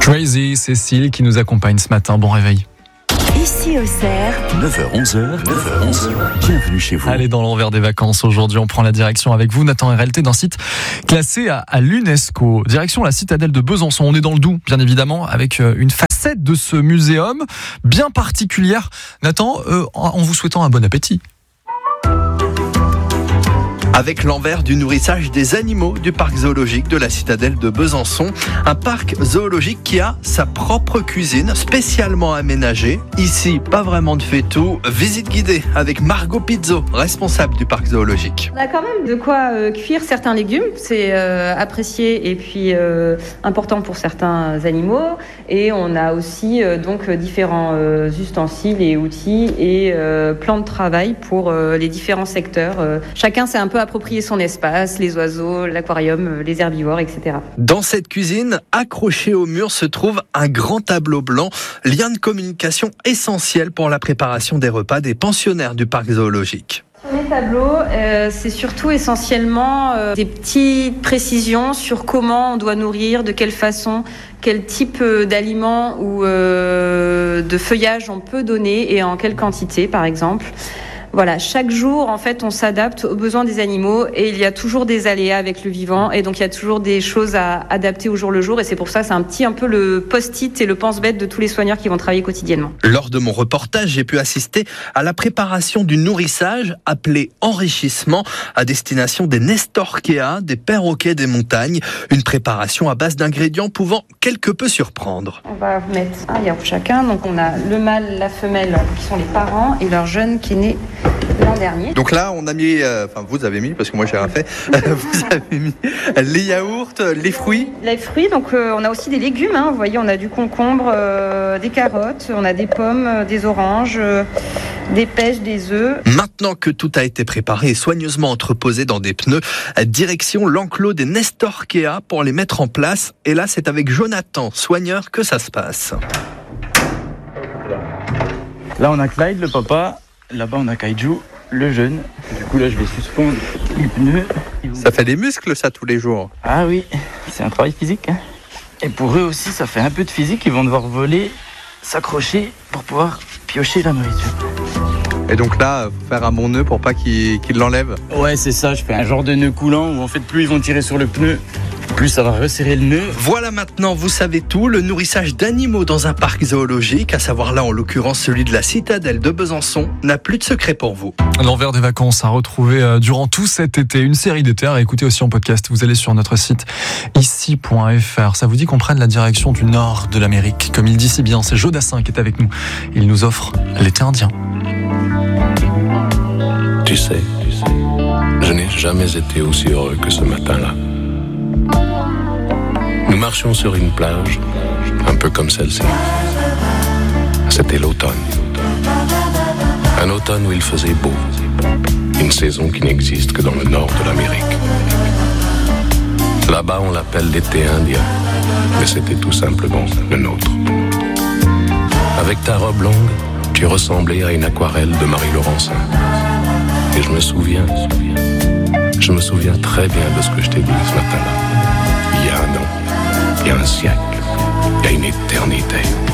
Crazy, Cécile qui nous accompagne ce matin. Bon réveil. Ici au Cerf, 9h-11h, bienvenue chez vous. Allez, dans l'envers des vacances, aujourd'hui on prend la direction avec vous, Nathan RLT, d'un site classé à l'UNESCO. Direction la citadelle de Besançon, on est dans le Doubs, bien évidemment, avec une facette de ce muséum bien particulière. Nathan, en vous souhaitant un bon appétit. Avec l'envers du nourrissage des animaux du parc zoologique de la citadelle de Besançon. Un parc zoologique qui a sa propre cuisine spécialement aménagée. Ici, pas vraiment de fait-tout. Visite guidée avec Margot Pizzo, responsable du parc zoologique. On a quand même de quoi cuire certains légumes. C'est apprécié et puis important pour certains animaux. Et on a aussi donc différents ustensiles et outils et plans de travail pour les différents secteurs. Chacun s'est un peu approprier son espace, les oiseaux, l'aquarium, les herbivores, etc. Dans cette cuisine, accroché au mur, se trouve un grand tableau blanc, lien de communication essentiel pour la préparation des repas des pensionnaires du parc zoologique. Sur les tableaux, c'est surtout essentiellement des petites précisions sur comment on doit nourrir, de quelle façon, quel type d'aliments ou de feuillage on peut donner et en quelle quantité, par exemple. Voilà, chaque jour, en fait, on s'adapte aux besoins des animaux et il y a toujours des aléas avec le vivant et donc il y a toujours des choses à adapter au jour le jour et c'est pour ça, c'est un peu le post-it et le pense-bête de tous les soigneurs qui vont travailler quotidiennement. Lors de mon reportage, j'ai pu assister à la préparation du nourrissage appelé enrichissement à destination des nestorquéas, des perroquets des montagnes. Une préparation à base d'ingrédients pouvant quelque peu surprendre. On va mettre un yaourt chacun. Donc on a le mâle, la femelle qui sont les parents et leur jeune qui est né l'an dernier. Donc là, on a mis, vous avez mis, parce que moi j'ai rien fait, vous avez mis les yaourts, les fruits. Les fruits, donc on a aussi des légumes, vous voyez, on a du concombre, des carottes, on a des pommes, des oranges, des pêches, des œufs. Maintenant que tout a été préparé et soigneusement entreposé dans des pneus, direction l'enclos des nestorquéas pour les mettre en place. Et là, c'est avec Jonathan, soigneur, que ça se passe. Là, on a Clyde, le papa. Là-bas, on a Kaiju, le jeune. Du coup, là, je vais suspendre les pneus. Ça fait des muscles, ça, tous les jours. Ah oui, c'est un travail physique. Et pour eux aussi, ça fait un peu de physique. Ils vont devoir voler, s'accrocher pour pouvoir piocher la nourriture. Et donc là, faut faire un bon nœud pour pas qu'ils l'enlèvent. Ouais, c'est ça. Je fais un genre de nœud coulant où en fait, plus ils vont tirer sur le pneu, plus ça va resserrer le nœud. Voilà, maintenant vous savez tout, le nourrissage d'animaux dans un parc zoologique, à savoir là en l'occurrence celui de la citadelle de Besançon, n'a plus de secret pour vous. L'envers des vacances à retrouver durant tout cet été, une série d'été à écouter aussi en podcast. Vous allez sur notre site ici.fr. Ça vous dit qu'on prenne la direction du nord de l'Amérique, comme il dit si bien, c'est Jodassin qui est avec nous. Il nous offre l'été indien. Tu sais, je n'ai jamais été aussi heureux que ce matin-là. Nous marchions sur une plage, un peu comme celle-ci. C'était l'automne. Un automne où il faisait beau. Une saison qui n'existe que dans le nord de l'Amérique. Là-bas, on l'appelle l'été indien. Mais c'était tout simplement le nôtre. Avec ta robe longue, tu ressemblais à une aquarelle de Marie Laurencin. Et je me souviens très bien de ce que je t'ai dit ce matin-là. Il y a un an. Il y a un siècle, il y a une éternité.